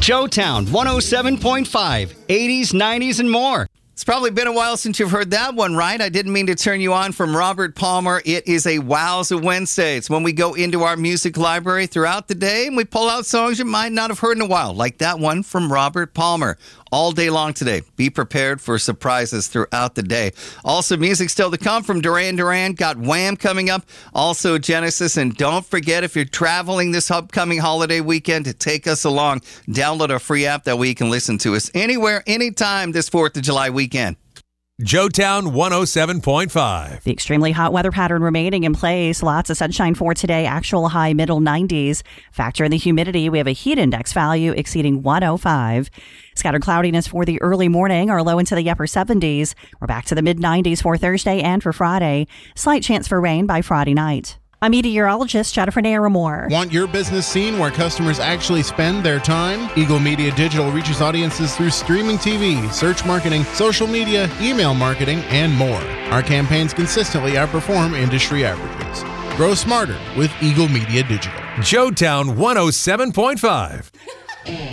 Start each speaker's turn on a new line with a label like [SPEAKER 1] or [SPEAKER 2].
[SPEAKER 1] Joetown 107.5, 80s, 90s, and more.
[SPEAKER 2] It's probably been a while since you've heard that one, right? I didn't mean to turn you on from Robert Palmer. It is a Wowza Wednesday. It's when we go into our music library throughout the day and we pull out songs you might not have heard in a while, like that one from Robert Palmer. All day long today. Be prepared for surprises throughout the day. Also, music still to come from Duran Duran. Got Wham coming up. Also, Genesis. And don't forget, if you're traveling this upcoming holiday weekend, to take us along. Download our free app. That way you can listen to us anywhere, anytime this 4th of July weekend.
[SPEAKER 3] Joetown 107.5.
[SPEAKER 4] The extremely hot weather pattern remaining in place. Lots of sunshine for today. Actual high middle 90s. Factor in the humidity. We have a heat index value exceeding 105. Scattered cloudiness for the early morning. Our low into the upper 70s. We're back to the mid 90s for Thursday and for Friday. Slight chance for rain by Friday night. I'm meteorologist Jennifer Naramore.
[SPEAKER 5] Want your business seen where customers actually spend their time? Eagle Media Digital reaches audiences through streaming TV, search marketing, social media, email marketing, and more. Our campaigns consistently outperform industry averages. Grow smarter with Eagle Media Digital.
[SPEAKER 3] Joetown 107.5.